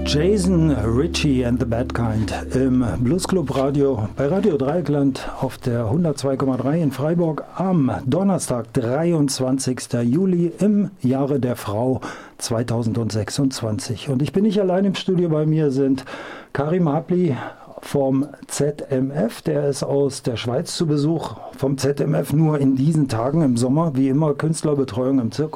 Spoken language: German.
Jason Ritchie and the Bad Kind im Bluesclub Radio bei Radio Dreieckland auf der 102,3 in Freiburg am Donnerstag, 23. Juli im Jahre der Frau 2026. Und ich bin nicht allein im Studio, bei mir sind Karim Habli vom ZMF, der ist aus der Schweiz zu Besuch, vom ZMF nur in diesen Tagen im Sommer, wie immer Künstlerbetreuung im Zirkus.